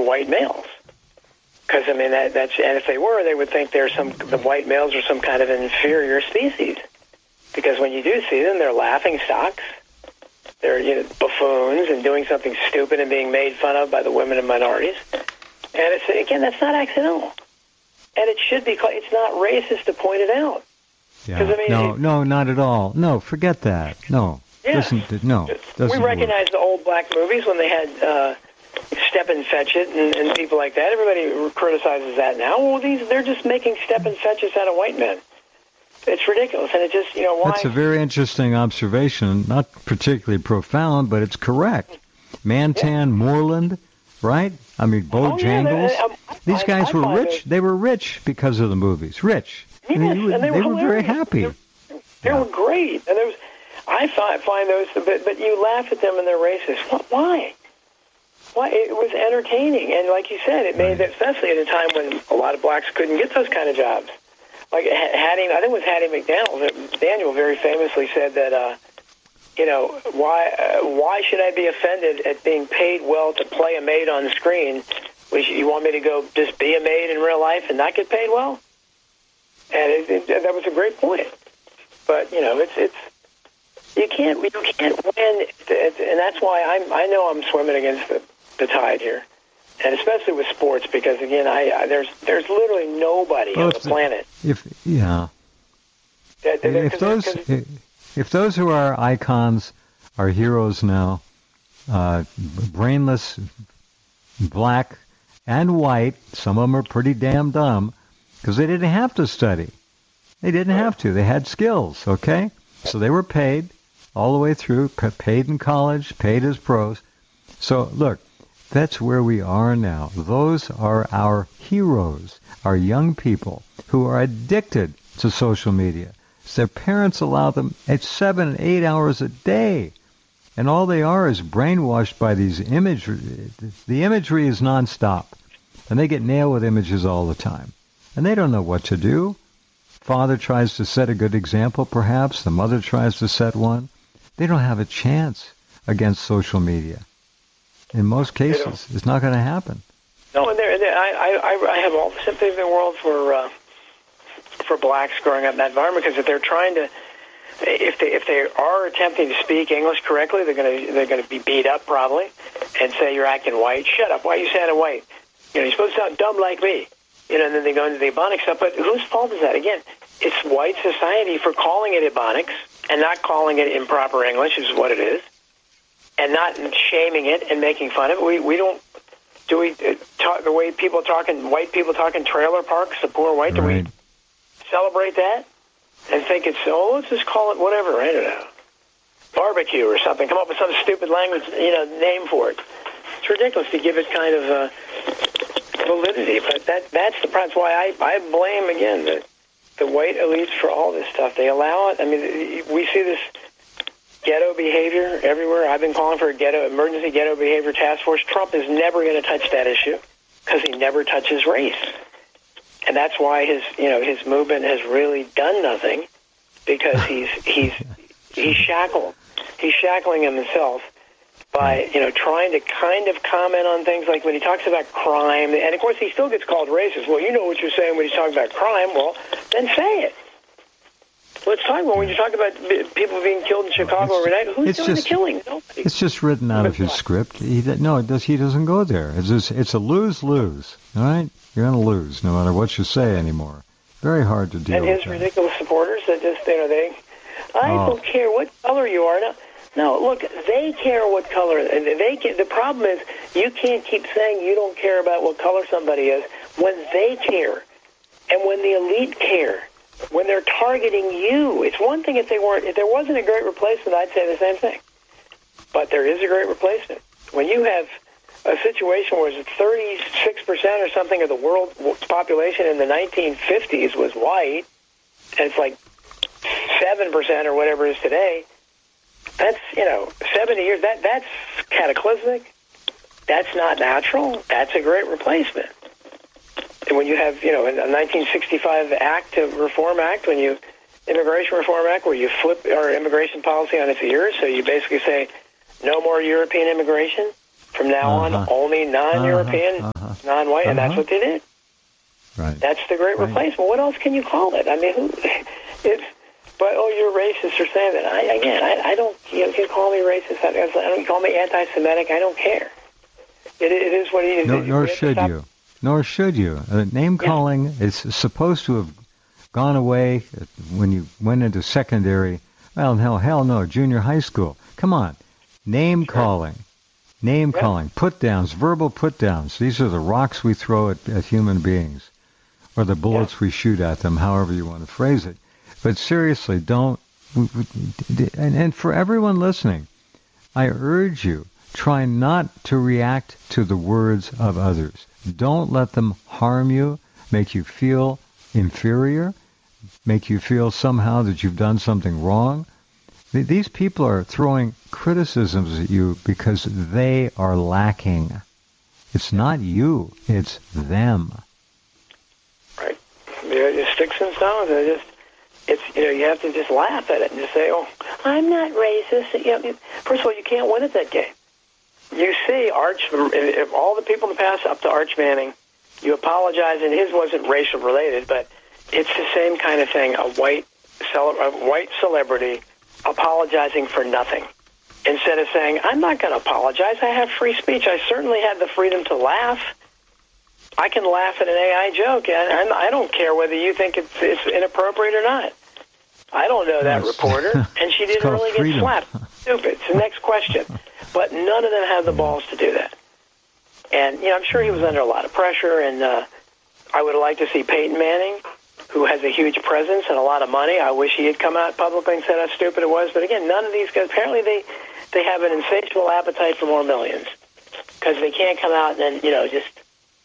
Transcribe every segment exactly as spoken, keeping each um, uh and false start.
white males. Because, I mean, that, that's, and if they were, they would think they're some, the white males are some kind of an inferior species. Because when you do see them, they're laughing stocks. They're, you know, buffoons and doing something stupid and being made fun of by the women and minorities. And it's, again, that's not accidental. And it should be, it's not racist to point it out. Yeah. I mean, no, it, no, not at all. No, forget that. No. Yeah. Doesn't, no. Doesn't we recognize work. the old black movies when they had uh, Step and Fetch It and, and people like that. Everybody criticizes that now. Well, these they're just making Step and Fetch It out of white men. It's ridiculous, and it just, you know, why... That's a very interesting observation, not particularly profound, but it's correct. Mantan, yeah. Moreland, right? I mean, Bojangles. Oh, yeah, um, These guys I, I were rich. It. They were rich because of the movies. Rich. Yes, and they, were, and they, they were, were very happy. They, they yeah. were great. And there was, I find, find those, but, but you laugh at them and they're racist. Why? Why? It was entertaining, and like you said, it made, right. especially at a time when a lot of blacks couldn't get those kind of jobs. Like Hattie, I think it was Hattie McDaniel. Daniel very famously said that, uh, you know, why uh, why should I be offended at being paid well to play a maid on the screen? Which you want me to go just be a maid in real life and not get paid well? And it, it, that was a great point. But you know, it's it's you can't you can't win, and that's why I'm I know I'm swimming against the, the tide here. And especially with sports, because again, I, I there's there's literally nobody well, on the planet. If yeah, that, that, if those if, if those who are icons are heroes now, uh, brainless, black and white, some of them are pretty damn dumb because they didn't have to study. They didn't right. have to. They had skills. Okay, so they were paid all the way through, paid in college, paid as pros. So look. That's where we are now. Those are our heroes, our young people who are addicted to social media. Their parents allow them at seven, eight hours a day. And all they are is brainwashed by these imagery. The imagery is nonstop. And they get nailed with images all the time. And they don't know what to do. Father tries to set a good example, perhaps. The mother tries to set one. They don't have a chance against social media. In most cases, it's not going to happen. No, and there, there, I, I, I have all the sympathy in the world for uh, for blacks growing up in that environment, because if they're trying to, if they if they are attempting to speak English correctly, they're going to they're going to be beat up probably, and say you're acting white. Shut up! Why are you sounding white? You know, you're supposed to sound dumb like me. You know, and then they go into the Ebonics stuff. But whose fault is that? Again, it's white society for calling it Ebonics and not calling it improper English, is what it is. And not shaming it and making fun of it. We we don't do we talk the way people talking white people talking trailer parks, the poor white. Right. Do we celebrate that and think it's oh let's just call it whatever, I don't know, barbecue or something? Come up with some stupid language, you know, name for it. It's ridiculous to give it kind of uh, validity, but that that's the that's why I I blame again the the white elites for all this stuff. They allow it. I mean, we see this ghetto behavior everywhere. I've been calling for a ghetto emergency ghetto behavior task force. Trump is never going to touch that issue because he never touches race, and that's why his you know his movement has really done nothing, because he's he's he's shackled. He's shackling himself by you know trying to kind of comment on things like when he talks about crime, and of course he still gets called racist. Well, you know what you're saying when he's talking about crime. Well, then say it. Let's talk about when you talk about people being killed in Chicago every night. Who's doing just, the killing? Nobody. It's just written out of his script. He, no, it does, he doesn't go there. It's just, it's a lose-lose. All right, you're going to lose no matter what you say anymore. Very hard to deal and with. And his ridiculous supporters that just you know they, I oh. don't care what color you are. No, no, look, they care what color. They can, the problem is you can't keep saying you don't care about what color somebody is when they care, and when the elite care. When they're targeting you. It's one thing if they weren't, if there wasn't a great replacement, I'd say the same thing. But there is a great replacement. When you have a situation where thirty-six percent or something of the world's population in the nineteen fifties was white, and it's like seven percent or whatever it is today, that's, you know, seventy years, that that's cataclysmic. That's not natural. That's a great replacement. And when you have, you know, a nineteen sixty-five Act, a Reform Act, when you, Immigration Reform Act, where you flip our immigration policy on its ears, so you basically say, no more European immigration, From now uh-huh. on, only non-European, uh-huh. Uh-huh. non-white, uh-huh. and that's what they did. Right. That's the great right. replacement. What else can you call it? I mean, who, it's, but, oh, you're racist or saying that. I, again, I, I don't, you know, you can call me racist. I don't call me anti-Semitic. I don't care. It, it is what it is. No, nor should you. Nor should you. Uh, name calling yeah. is supposed to have gone away when you went into secondary. Well, hell, hell no, junior high school. Come on. Name sure. calling. Name yeah. calling. Put downs, verbal put downs. These are the rocks we throw at, at human beings, or the bullets yeah. we shoot at them, however you want to phrase it. But seriously, don't. And, and for everyone listening, I urge you, try not to react to the words of others. Don't let them harm you, make you feel inferior, make you feel somehow that you've done something wrong. These people are throwing criticisms at you because they are lacking. It's not you, it's them. Right. Yeah, sticks and stones. I just, it's, you know, you have to just laugh at it and just say, oh, I'm not racist. You know, first of all, you can't win at that game. You see Arch, if all the people in the past up to Arch Manning, you apologize, and his wasn't racial related, but it's the same kind of thing. A white, cele- a white celebrity apologizing for nothing. Instead of saying, I'm not going to apologize, I have free speech. I certainly had the freedom to laugh. I can laugh at an A I joke, and I don't care whether you think it's, it's inappropriate or not. I don't know that yes. reporter, and she didn't really freedom. get slapped. Stupid. It's the next question. But none of them have the balls to do that. And, you know, I'm sure he was under a lot of pressure, and uh, I would have liked to see Peyton Manning, who has a huge presence and a lot of money. I wish he had come out publicly and said how stupid it was. But again, none of these guys, apparently they, they have an insatiable appetite for more millions because they can't come out and, you know, just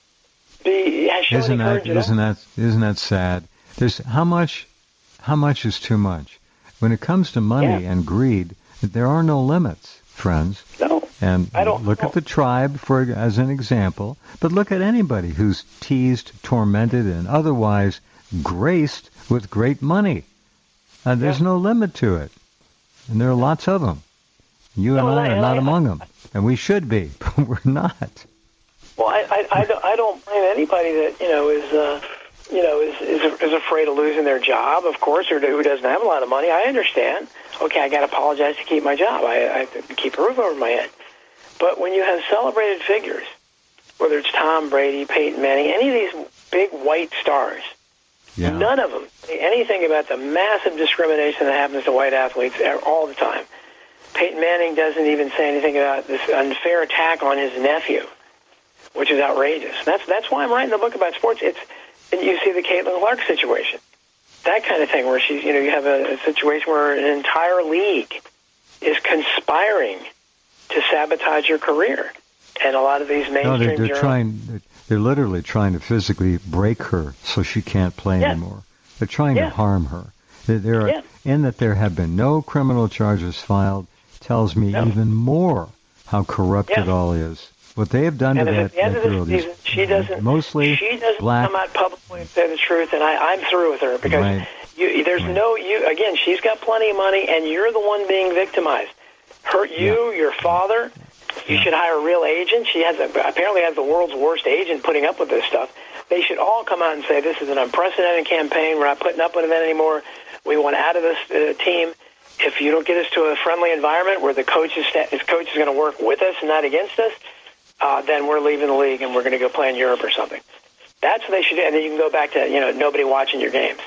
be, show isn't any that, courage. Isn't that, isn't that sad? There's how much, how much is too much? When it comes to money yeah. and greed, there are no limits, friends. No. And I don't, look no. at the tribe for as an example, but look at anybody who's teased, tormented, and otherwise graced with great money. Uh, there's yeah. no limit to it. And there are lots of them. You and no, I I, are not I, among I, them. And we should be, but we're not. Well, I, I, I, don't, I don't blame anybody that, you know, is, uh, you know, is, is, is afraid of losing their job, of course, or who doesn't have a lot of money. I understand. Okay, I got to apologize to keep my job. I, I have to keep a roof over my head. But when you have celebrated figures, whether it's Tom Brady, Peyton Manning, any of these big white stars, yeah. none of them say anything about the massive discrimination that happens to white athletes all the time. Peyton Manning doesn't even say anything about this unfair attack on his nephew, which is outrageous. That's that's why I'm writing the book about sports. It's and you see the Caitlin Clark situation, that kind of thing, where she's you know you have a, a situation where an entire league is conspiring to sabotage your career, and a lot of these mainstream no, they're, they're journals, trying. They're literally trying to physically break her so she can't play yeah. anymore. They're trying yeah. to harm her. There, yeah. in that there have been no criminal charges filed tells me no. even more how corrupt yeah. it all is. What they have done and to at that, the end that of girl, the season, she doesn't. Mostly she doesn't black. come out publicly and say the truth, and I, I'm through with her because right. you, there's right. no you. Again, she's got plenty of money, and you're the one being victimized. Her, you, yeah. your father. You yeah. should hire a real agent. She has a, apparently has the world's worst agent putting up with this stuff. They should all come out and say this is an unprecedented campaign. We're not putting up with it anymore. We want out of this uh, team. If you don't get us to a friendly environment where the coach is, his coach is going to work with us and not against us, uh, then we're leaving the league and we're going to go play in Europe or something. That's what they should do. And then you can go back to, you know, nobody watching your games.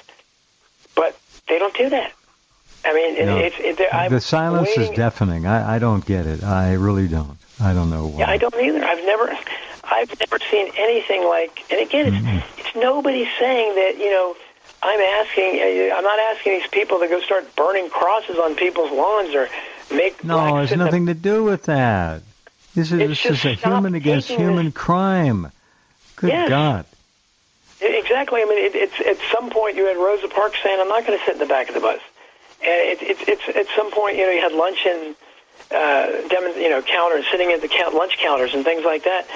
But they don't do that. I mean, no. it's, it, I'm the silence waiting. is deafening. I, I don't get it. I really don't. I don't know why. Yeah, I don't either. I've never, I've never seen anything like. And again, it's, mm-hmm. it's nobody saying that. You know, I'm asking. I'm not asking these people to go start burning crosses on people's lawns or make. No, it's nothing to do with that. This is this is a human against human this. crime. Good yes. God. Exactly. I mean, it, it's at some point you had Rosa Parks saying, "I'm not going to sit in the back of the bus." And it's it, it's at some point, you know, you had lunch and uh, dem- you know, counters sitting at the count- lunch counters and things like that.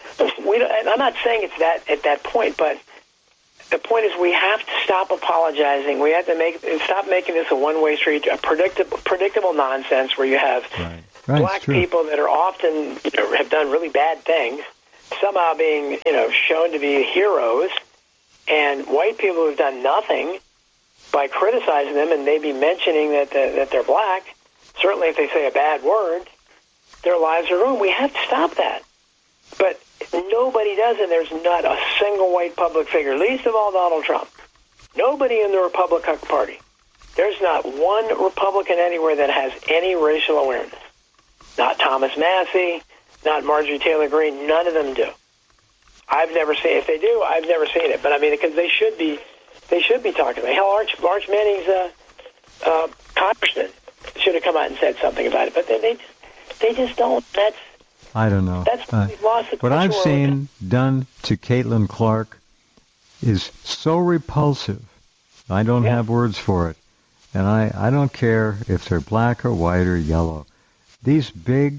We don't, and I'm not saying it's that at that point, but the point is we have to stop apologizing. We have to make stop making this a one-way street, a predictable predictable nonsense where you have right. right, black people that are often, you know, have done really bad things, somehow being, you know, shown to be heroes, and white people who've done nothing by criticizing them and maybe mentioning that the, that they're black, certainly if they say a bad word, their lives are ruined. We have to stop that. But nobody does, and there's not a single white public figure, least of all Donald Trump. Nobody in the Republican Party. There's not one Republican anywhere that has any racial awareness. Not Thomas Massey, not Marjorie Taylor Greene. None of them do. I've never seen. If they do, I've never seen it. But I mean, because they should be, they should be talking about it. Hell, Arch, Arch Manning's uh, uh, congressman should have come out and said something about it. But they, they, they just don't. That's. I don't know. That's uh, we've lost the what I've cultural seen order. done to Caitlin Clark is so repulsive. I don't Yeah. have words for it. And I, I don't care if they're black or white or yellow. These big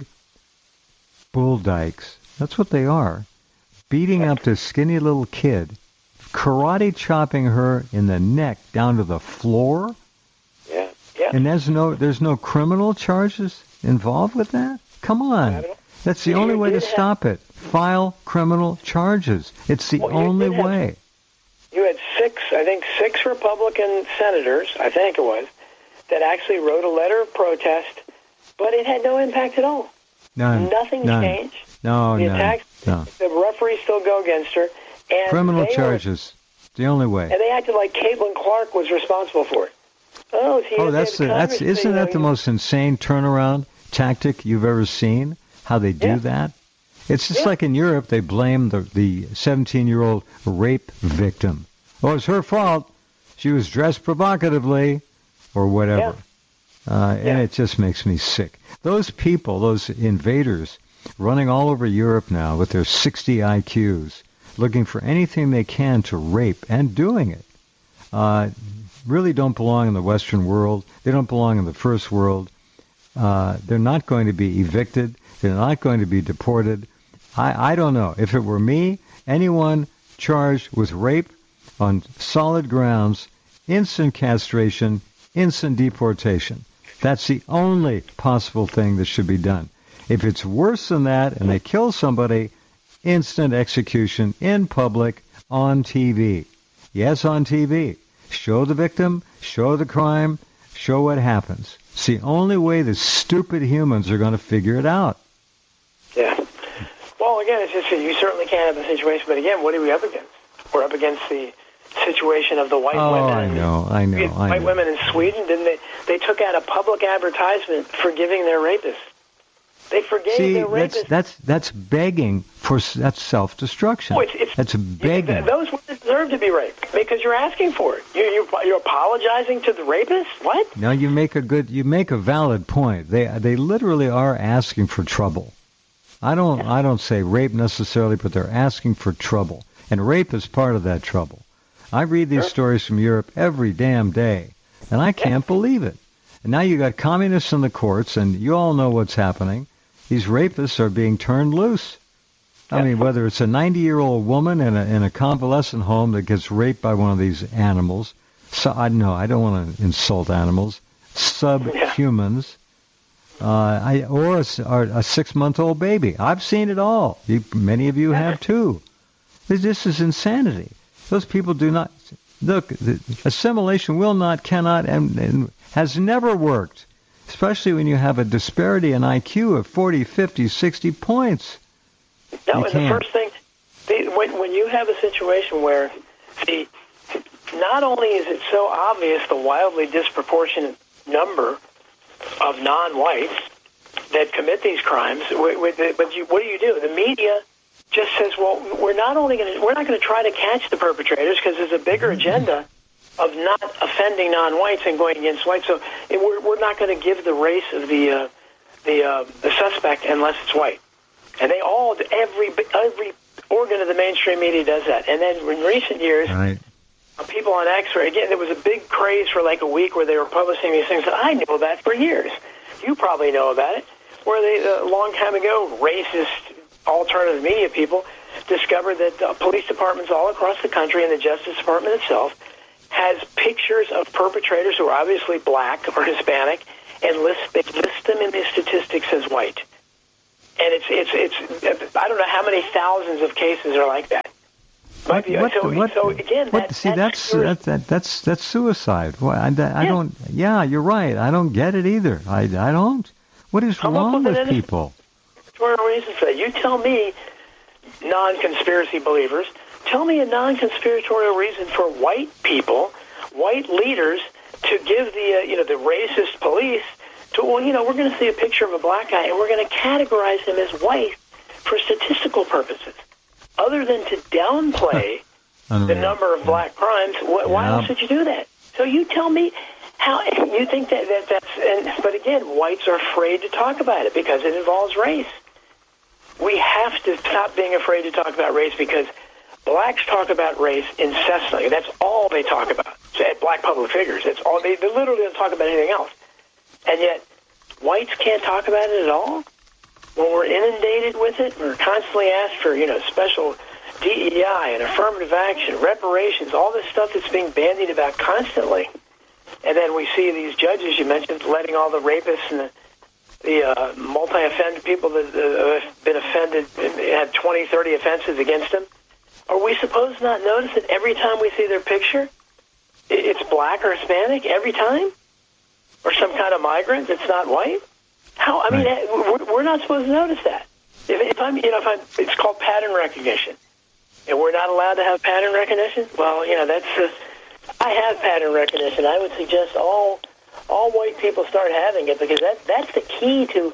bull dykes, that's what they are, beating up this skinny little kid, karate chopping her in the neck down to the floor. Yeah, yeah. And there's no there's no criminal charges involved with that? Come on. That's the You only way to did have- stop it. File criminal charges. It's the Well, you only did have- way. You had six, I think, six Republican senators, I think it was, that actually wrote a letter of protest, but it had no impact at all. None. Nothing None. changed. No, The none. attacks, No. the referees still go against her. And Criminal they were- charges. The only way. and they acted like Caitlin Clark was responsible for it. Oh, see, Oh, if that's they the, had that's Congress, isn't you know, that the most insane turnaround tactic you've ever seen? How they do Yeah. that? It's just Yeah. like in Europe, they blame the the seventeen-year-old rape victim. Oh, it's her fault. She was dressed provocatively, or whatever. Uh, and Yeah. it just makes me sick. Those people, those invaders, running all over Europe now with their sixty I Qs, looking for anything they can to rape and doing it, uh, really don't belong in the Western world. They don't belong in the first world. Uh, they're not going to be evicted. They're not going to be deported. I, I don't know. If it were me, anyone charged with rape on solid grounds, instant castration, instant deportation. That's the only possible thing that should be done. If it's worse than that and they kill somebody, instant execution in public on T V. Yes, on T V. Show the victim, show the crime, show what happens. It's the only way the stupid humans are going to figure it out. Yeah. Well, again, it's just you certainly can't have the situation, but again, what are we up against? We're up against the situation of the white Oh, women. I know, I know, I White know. women in Sweden, didn't they? They took out a public advertisement forgiving their rapists. They forgave See, their that's rapists. that's that's begging for s- that's self-destruction. Oh, it's, it's, that's begging. Those women deserve to be raped because you're asking for it. You, you, you're apologizing to the rapist? What? Now you make a good, you make a valid point. They they literally are asking for trouble. I don't I don't say rape necessarily, but they're asking for trouble, and rape is part of that trouble. I read these Sure. stories from Europe every damn day, and I can't believe it. And now you got communists in the courts, and you all know what's happening. These rapists are being turned loose. I Yeah. mean, whether it's a ninety-year-old woman in a in a convalescent home that gets raped by one of these animals, so I know I don't want to insult animals, subhumans, uh, I or a, s- or a six-month-old baby. I've seen it all. You, many of you have too. This, this is insanity. Those people do not look. The, assimilation will not, cannot, and, and has never worked. Especially when you have a disparity in I Q of forty, fifty, sixty points. No, You and can't. the first thing, the, when, when you have a situation where, the, not only is it so obvious the wildly disproportionate number of non-whites that commit these crimes, wi- with the- but you, what do you do? The media just says, well, we're not only going to, we're not going to try to catch the perpetrators because there's a bigger agenda of not offending non-whites and going against whites. So it, we're, we're not going to give the race of the uh, the uh, the suspect unless it's white. And they all, every every organ of the mainstream media does that. And then in recent years, Right. uh, people on X-ray, again, there was a big craze for like a week where they were publishing these things. I knew that for years. You probably know about it. Where they, uh, a long time ago, racist alternative media people discovered that uh, police departments all across the country and the Justice Department itself has pictures of perpetrators who are obviously black or Hispanic and list they list them in the statistics as white. And it's it's it's I don't know how many thousands of cases are like that. What, be, what, so, what, so again, what, that, see, that's that's, that, that's that's suicide. Well, I, I yeah. don't. Yeah, you're right. I don't get it either. I, I don't. What is Come wrong with, with people? There's a reason for that. You tell me, non-conspiracy believers. Tell me a non-conspiratorial reason for white people, white leaders, to give the uh, you know the racist police to well you know we're going to see a picture of a black guy and we're going to categorize him as white for statistical purposes. Other than to downplay the number of black crimes, wh- why else would you do that? So you tell me how you think that, that that's. And, but again, whites are afraid to talk about it because it involves race. We have to stop being afraid to talk about race because blacks talk about race incessantly. That's all they talk about. Black public figures. That's all they, they literally don't talk about anything else. And yet, whites can't talk about it at all. When we're inundated with it, we're constantly asked for, you know, special D E I and affirmative action, reparations, all this stuff that's being bandied about constantly. And then we see these judges, you mentioned, letting all the rapists and the, the uh, multi-offended people that uh, have been offended, had twenty, thirty offenses against them. Are we supposed to not notice that every time we see their picture, it's black or Hispanic every time? Or some kind of migrant that's not white? How? I mean, right. we're not supposed to notice that. If, if I'm, you know, if I'm, it's called pattern recognition, and we're not allowed to have pattern recognition. Well, you know, that's. Uh, I have pattern recognition. I would suggest all all white people start having it because that that's the key to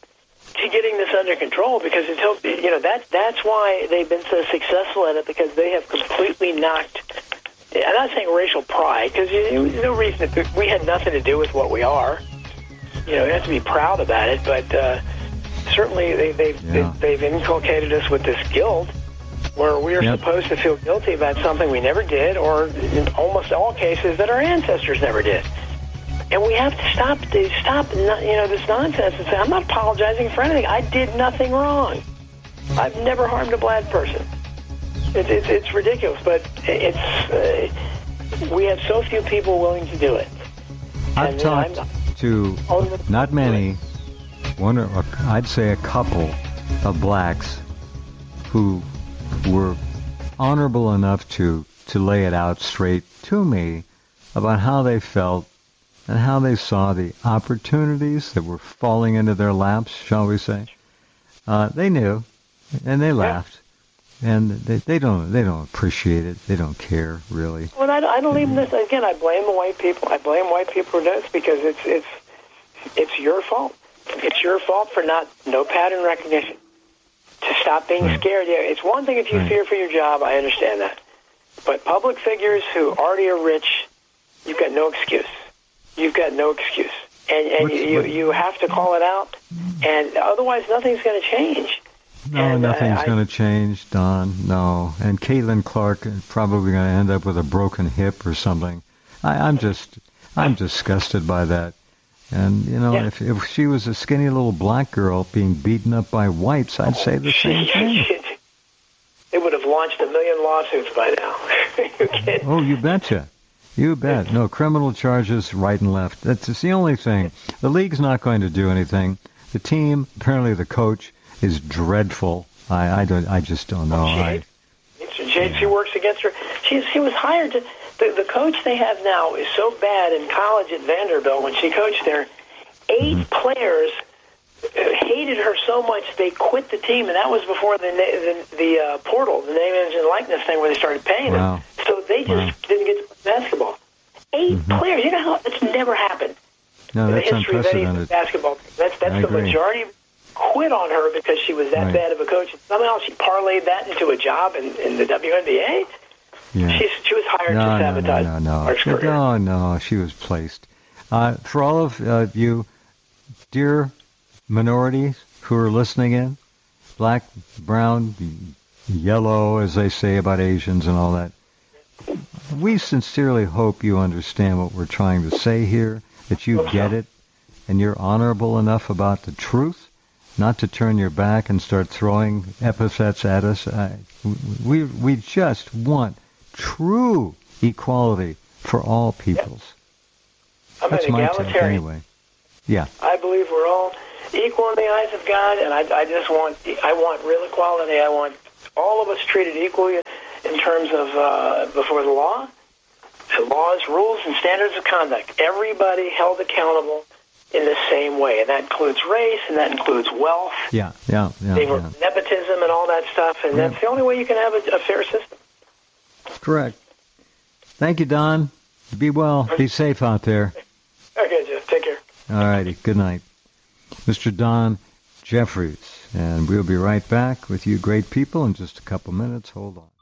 to getting this under control. Because until you know that that's why they've been so successful at it because they have completely knocked. I'm not saying racial pride because there's no reason to. We had nothing to do with what we are. You know, we have to be proud about it, but uh, certainly they, they've, yeah. they, they've inculcated us with this guilt where we are yep. supposed to feel guilty about something we never did or in almost all cases that our ancestors never did. And we have to stop to stop you know, this nonsense and say, I'm not apologizing for anything. I did nothing wrong. I've never harmed a black person. It, it, it's ridiculous, but it's uh, we have so few people willing to do it. I've and, talked... You know, to not many, one or I'd say a couple of blacks who were honorable enough to, to lay it out straight to me about how they felt and how they saw the opportunities that were falling into their laps, shall we say. Uh, they knew, and they laughed. And they, they don't they don't appreciate it. They don't care, really. Well, I, I don't even this again. I blame the white people. I blame white people for this because it's it's it's your fault. It's your fault for not no pattern recognition. To stop being right. scared. Yeah, it's one thing if you right. fear for your job. I understand that, but public figures who already are rich, you've got no excuse. You've got no excuse, and and you, you you have to call it out, and otherwise nothing's going to change. No, and, nothing's uh, going to change, Don. No. And Caitlin Clark is probably going to end up with a broken hip or something. I, I'm just, I'm disgusted by that. And, you know, yeah. if, if she was a skinny little black girl being beaten up by whites, I'd say the same thing. They would have launched a million lawsuits by now. Oh, you betcha. You bet. No, criminal charges right and left. That's the only thing. The league's not going to do anything. The team, apparently the coach, is dreadful. I, I don't. I just don't know. She, I, she, she works against her. She she was hired to. The, the coach they have now is so bad in college at Vanderbilt. When she coached there, eight mm-hmm. players hated her so much they quit the team, and that was before the the, the uh, portal, the name, image, and likeness thing, where they started paying wow. them. So they just wow. didn't get to play basketball. Eight mm-hmm. players. You know how that's never happened no, in that's the history unprecedented. of any basketball. That's that's I the agree. majority. Quit on her because she was that right. bad of a coach. And somehow she parlayed that into a job in, in the W N B A. Yeah. She's, she was hired no, to sabotage no, no, her no. career. No, no, she was placed. Uh, for all of uh, you, dear minorities who are listening in, black, brown, yellow, as they say about Asians and all that, we sincerely hope you understand what we're trying to say here, that you get it, and you're honorable enough about the truth, not to turn your back and start throwing epithets at us. I, we we just want true equality for all peoples. I'm That's an my egalitarian. take anyway. Yeah. I believe we're all equal in the eyes of God, and I, I just want I want real equality. I want all of us treated equally in terms of uh, before the law, so laws, rules, and standards of conduct. Everybody held accountable in the same way, and that includes race, and that includes wealth. Yeah, yeah, yeah. yeah. Nepotism and all that stuff, and yeah. that's the only way you can have a, a fair system. Correct. Thank you, Don. Be well. Be safe out there. Okay, Jeff. Take care. All righty. Good night. Mister Don Jeffries. And we'll be right back with you great people in just a couple minutes. Hold on.